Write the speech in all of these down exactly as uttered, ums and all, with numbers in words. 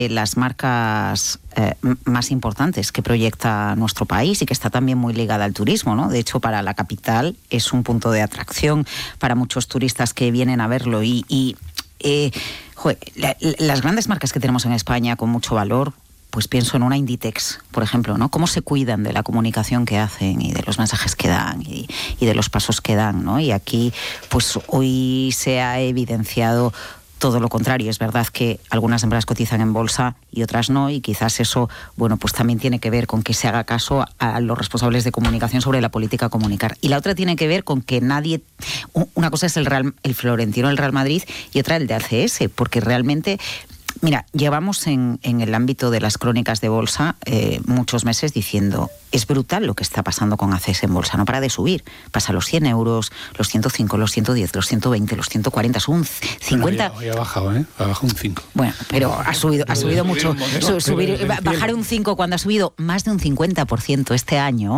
las marcas eh, más importantes que proyecta nuestro país y que está también muy ligada al turismo, ¿no? De hecho, para la capital es un punto de atracción para muchos turistas que vienen a verlo y, y eh, joder, la, las grandes marcas que tenemos en España con mucho valor, pues pienso en una Inditex, por ejemplo, ¿no? Cómo se cuidan de la comunicación que hacen y de los mensajes que dan y, y de los pasos que dan, ¿no? Y aquí, pues hoy se ha evidenciado todo lo contrario. Es verdad que algunas empresas cotizan en bolsa y otras no, y quizás eso, bueno, pues también tiene que ver con que se haga caso a los responsables de comunicación sobre la política a comunicar. Y la otra tiene que ver con que nadie... Una cosa es el, Real, el Florentino del Real Madrid y otra el de A C S, porque realmente... Mira, llevamos en, en el ámbito de las crónicas de bolsa eh, muchos meses diciendo, es brutal lo que está pasando con A C S en bolsa, no para de subir, pasa los cien euros, los ciento cinco, los ciento diez, los ciento veinte, los ciento cuarenta, son un cincuenta... Bueno, hoy ha bajado, ¿eh? Ha bajado un cinco. Bueno, pero ha subido, ha subido mucho. Su, subir, bajar un cinco cuando ha subido más de un cincuenta por ciento este año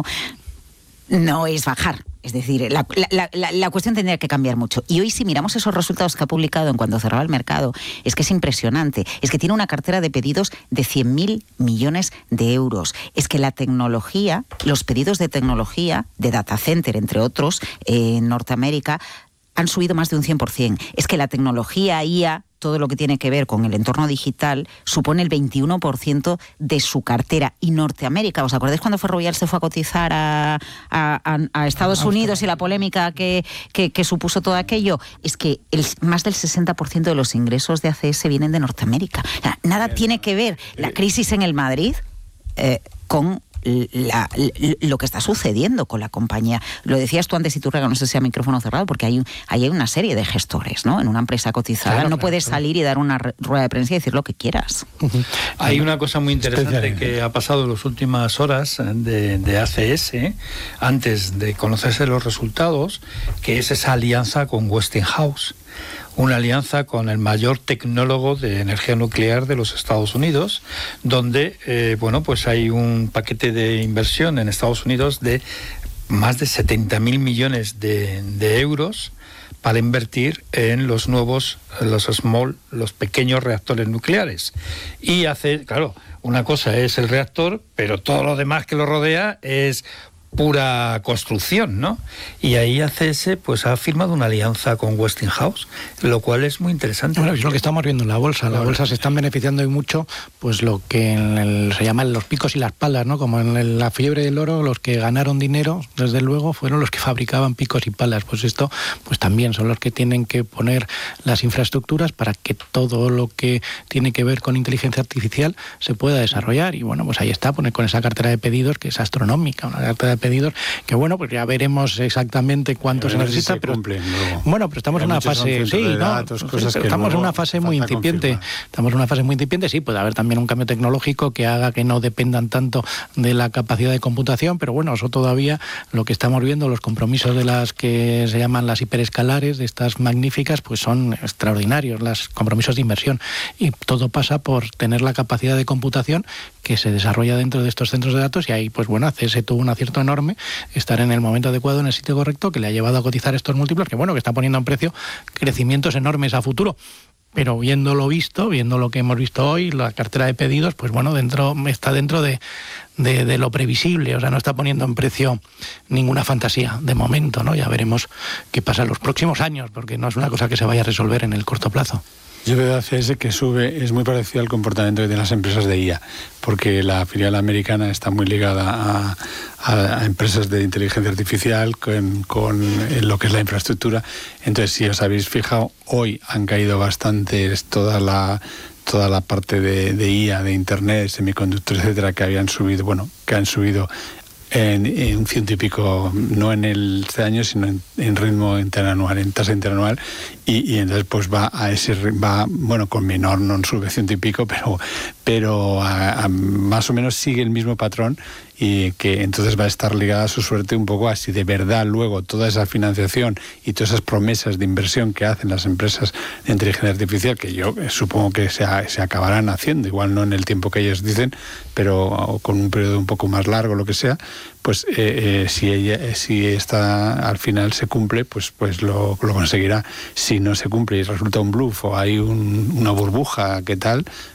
no es bajar. Es decir, la, la, la, la cuestión tendría que cambiar mucho. Y hoy, si miramos esos resultados que ha publicado en cuanto cerraba el mercado, es que es impresionante. Es que tiene una cartera de pedidos de cien mil millones de euros. Es que la tecnología, los pedidos de tecnología, de data center, entre otros, eh, en Norteamérica, han subido más de un cien por ciento. Es que la tecnología I A, todo lo que tiene que ver con el entorno digital, supone el veintiuno por ciento de su cartera. Y Norteamérica, ¿os acordáis cuando Ferrovial se fue a cotizar a, a, a Estados Unidos y la polémica que, que, que supuso todo aquello? Es que el, más del sesenta por ciento de los ingresos de A C S vienen de Norteamérica. O sea, nada tiene que ver la crisis en el Madrid eh, con... La, la, lo que está sucediendo con la compañía. Lo decías tú antes, Iturrega, no sé si a micrófono cerrado, porque hay, hay una serie de gestores, ¿no? En una empresa cotizada, claro, no claro, puedes claro. salir y dar una rueda de prensa y decir lo que quieras. Uh-huh. Hay una cosa muy interesante que ha pasado en las últimas horas de, de A C S, antes de conocerse los resultados, que es esa alianza con Westinghouse. Una alianza con el mayor tecnólogo de energía nuclear de los Estados Unidos, donde eh, bueno, pues hay un paquete de inversión en Estados Unidos de más de setenta mil millones de, de euros para invertir en los nuevos, los small, los pequeños reactores nucleares. Y hace, claro, una cosa es el reactor, pero todo lo demás que lo rodea es pura construcción, ¿no? Y ahí A C S pues ha firmado una alianza con Westinghouse, lo cual es muy interesante. Bueno, es lo que estamos viendo en la bolsa. La bolsa se están beneficiando y mucho, pues lo que en el, se llaman los picos y las palas, ¿no? Como en el, la fiebre del oro, los que ganaron dinero, desde luego, fueron los que fabricaban picos y palas. Pues esto, pues también son los que tienen que poner las infraestructuras para que todo lo que tiene que ver con inteligencia artificial se pueda desarrollar. Y bueno, pues ahí está, poner con esa cartera de pedidos que es astronómica, una cartera de pedidos que bueno, pues ya veremos exactamente cuánto se necesita, si se pero cumplen, bueno, pero estamos en una fase, sí, no, datos, cosas que estamos en una fase muy incipiente, confirmar. estamos en una fase muy incipiente, sí, puede haber también un cambio tecnológico que haga que no dependan tanto de la capacidad de computación, pero bueno, eso todavía lo que estamos viendo, los compromisos de las que se llaman las hiperescalares, de estas magníficas, pues son extraordinarios, los compromisos de inversión, y todo pasa por tener la capacidad de computación que se desarrolla dentro de estos centros de datos, y ahí pues bueno, A C S tuvo un acierto enorme, estar en el momento adecuado, en el sitio correcto, que le ha llevado a cotizar estos múltiplos, que bueno, que está poniendo en precio crecimientos enormes a futuro. Pero viendo lo visto, viendo lo que hemos visto hoy, la cartera de pedidos, pues bueno, dentro está dentro de, de, de lo previsible, o sea, no está poniendo en precio ninguna fantasía de momento, ¿no? Ya veremos qué pasa en los próximos años, porque no es una cosa que se vaya a resolver en el corto plazo. Yo veo A C S que sube, es muy parecido al comportamiento que tienen las empresas de I A, porque la filial americana está muy ligada a, a, a empresas de inteligencia artificial con, con lo que es la infraestructura. Entonces, si os habéis fijado, hoy han caído bastantes toda la toda la parte de, de I A, de Internet, semiconductores, etcétera, que habían subido, bueno, que han subido En, en un ciento y pico, no en el este año, sino en, en ritmo interanual, en tasa interanual, y, y entonces pues va a ese va bueno con menor, no sube ciento y pico, pero pero a, a, más o menos sigue el mismo patrón, y que entonces va a estar ligada a su suerte un poco a si de verdad luego toda esa financiación y todas esas promesas de inversión que hacen las empresas de inteligencia artificial, que yo supongo que se, se acabarán haciendo, igual no en el tiempo que ellos dicen, pero con un periodo un poco más largo, lo que sea, pues eh, eh, si ella si esta al final se cumple, pues pues lo, lo conseguirá. Si no se cumple y resulta un bluff o hay un, una burbuja, ¿qué tal?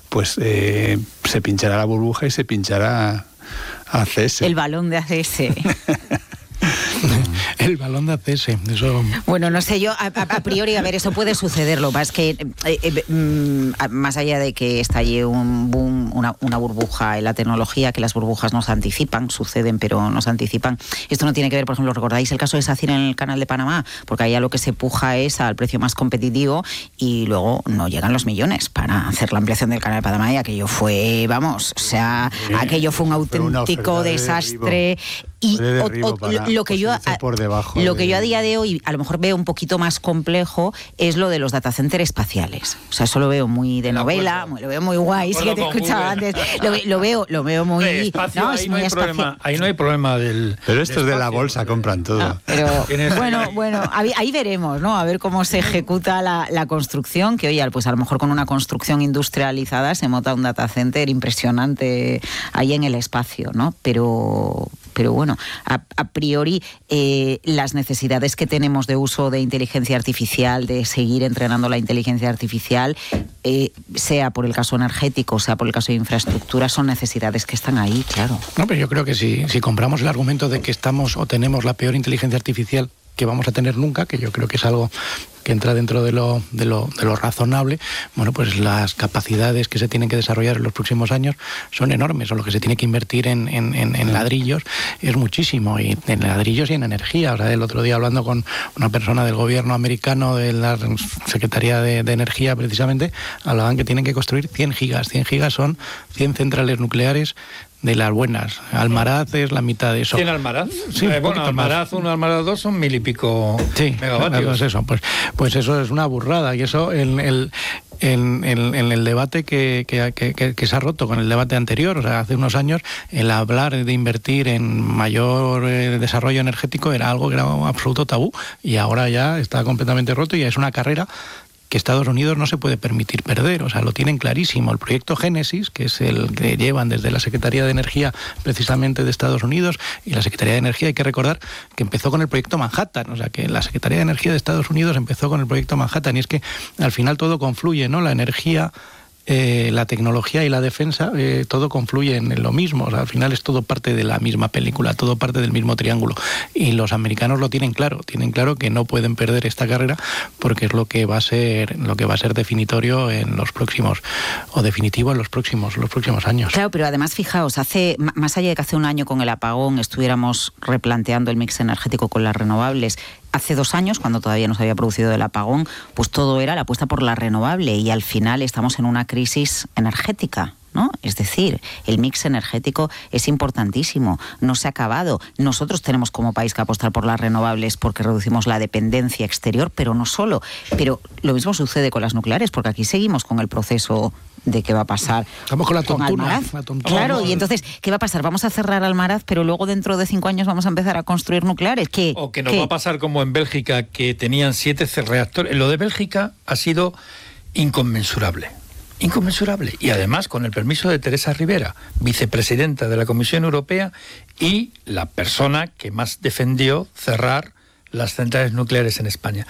pues eh, se pinchará la burbuja y se pinchará A C S. El balón de A C S. El balón de A C S. Eso... Bueno, no sé, yo a, a priori, a ver, eso puede suceder. Lo que pasa es que, eh, eh, más allá de que estalle un boom, una, una burbuja en la tecnología, que las burbujas nos anticipan, suceden, pero nos anticipan. Esto no tiene que ver, por ejemplo, ¿recordáis el caso de SACIR en el canal de Panamá? Porque allá lo que se puja es al precio más competitivo y luego no llegan los millones para hacer la ampliación del canal de Panamá, y aquello fue, vamos, o sea, sí, aquello fue un auténtico fue desastre. Y de o, o, para, lo que yo a, por debajo lo de... que yo a día de hoy a lo mejor veo un poquito más complejo es lo de los datacenters espaciales. O sea, eso lo veo muy de novela, muy, lo veo muy guay, sí que te escuchaba antes. Lo, lo veo, lo veo muy eh, espacio, no, ahí, es no muy hay problema, ahí no hay problema del. Pero estos de, de la bolsa porque... compran todo. No, pero bueno, bueno, ahí, ahí veremos, ¿no? A ver cómo se ejecuta la, la construcción, que oye, pues a lo mejor con una construcción industrializada se monta un datacenter impresionante ahí en el espacio, ¿no? Pero Pero bueno, a, a priori eh, las necesidades que tenemos de uso de inteligencia artificial, de seguir entrenando la inteligencia artificial, eh, sea por el caso energético, sea por el caso de infraestructura, son necesidades que están ahí, claro. No, pero yo creo que si, si compramos el argumento de que estamos o tenemos la peor inteligencia artificial que vamos a tener nunca, que yo creo que es algo que entra dentro de lo, de lo, de lo razonable, bueno, pues las capacidades que se tienen que desarrollar en los próximos años son enormes, o lo que se tiene que invertir en, en, en, en ladrillos es muchísimo, y en ladrillos y en energía. O sea, el otro día hablando con una persona del gobierno americano, de la Secretaría de, de Energía precisamente, hablaban que tienen que construir cien gigas. cien gigas son cien centrales nucleares de las buenas. Almaraz es la mitad de eso. ¿Tiene Almaraz? Sí, eh, bueno, Almaraz uno, Almaraz dos son mil y pico sí, megavatios. Pues eso, pues, pues eso es una burrada, y eso en el En, en, en el debate que, que, que, que se ha roto con el debate anterior, o sea, hace unos años, el hablar de invertir en mayor eh, desarrollo energético era algo que era un absoluto tabú, y ahora ya está completamente roto, y es una carrera que Estados Unidos no se puede permitir perder. O sea, lo tienen clarísimo. El proyecto Génesis, que es el que llevan desde la Secretaría de Energía precisamente de Estados Unidos, y la Secretaría de Energía, hay que recordar que empezó con el proyecto Manhattan. O sea, que la Secretaría de Energía de Estados Unidos empezó con el proyecto Manhattan, y es que al final todo confluye, ¿no? La energía, Eh, la tecnología y la defensa, eh, todo confluye en lo mismo. O sea, al final es todo parte de la misma película, todo parte del mismo triángulo, y los americanos lo tienen claro, tienen claro que no pueden perder esta carrera, porque es lo que va a ser lo que va a ser definitorio en los próximos, o definitivo en los próximos los próximos años. Claro, pero además fijaos, hace más allá de que hace un año con el apagón estuviéramos replanteando el mix energético con las renovables, hace dos años, cuando todavía no se había producido el apagón, pues todo era la apuesta por la renovable, y al final estamos en una crisis energética, ¿no? Es decir, el mix energético es importantísimo, no se ha acabado. Nosotros tenemos como país que apostar por las renovables porque reducimos la dependencia exterior, pero no solo. Pero lo mismo sucede con las nucleares, porque aquí seguimos con el proceso de qué va a pasar. Vamos con la tontuna. La tontuna. Claro, y entonces, ¿qué va a pasar? Vamos a cerrar Almaraz, pero luego dentro de cinco años vamos a empezar a construir nucleares. ¿Qué? O que nos ¿Qué? va a pasar como en Bélgica, que tenían siete reactores. Lo de Bélgica ha sido inconmensurable. Inconmensurable. Y además con el permiso de Teresa Rivera, vicepresidenta de la Comisión Europea y la persona que más defendió cerrar las centrales nucleares en España.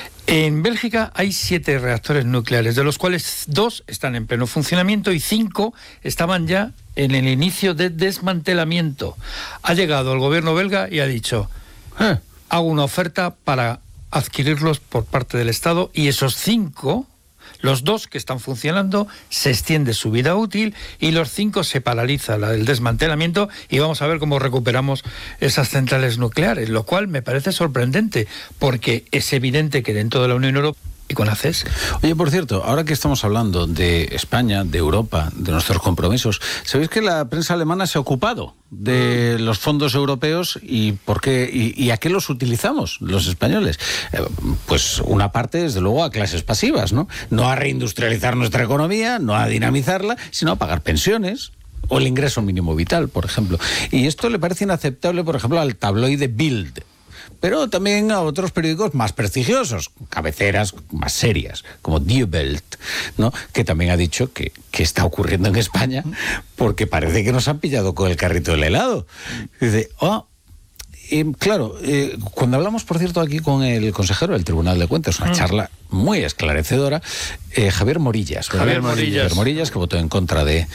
En Bélgica hay siete reactores nucleares, de los cuales dos están en pleno funcionamiento y cinco estaban ya en el inicio de desmantelamiento. Ha llegado el gobierno belga y ha dicho, eh, hago una oferta para adquirirlos por parte del Estado, y esos cinco, los dos que están funcionando, se extiende su vida útil, y los cinco se paraliza la del desmantelamiento, y vamos a ver cómo recuperamos esas centrales nucleares, lo cual me parece sorprendente, porque es evidente que dentro de la Unión Europea y con A C S. Oye, por cierto, ahora que estamos hablando de España, de Europa, de nuestros compromisos, ¿sabéis que la prensa alemana se ha ocupado de los fondos europeos y por qué y, y a qué los utilizamos los españoles? Eh, pues una parte, desde luego, a clases pasivas, ¿no? No a reindustrializar nuestra economía, no a dinamizarla, sino a pagar pensiones o el ingreso mínimo vital, por ejemplo. Y esto le parece inaceptable, por ejemplo, al tabloide Bild, pero también a otros periódicos más prestigiosos, cabeceras más serias, como Die Welt, ¿no? Que también ha dicho que, que está ocurriendo en España, porque parece que nos han pillado con el carrito del helado. Dice, oh, eh, claro, eh, cuando hablamos, por cierto, aquí con el consejero del Tribunal de Cuentas, una mm. charla muy esclarecedora, eh, Javier Morillas, Javier Morillas. Javier Morillas, que votó en contra de,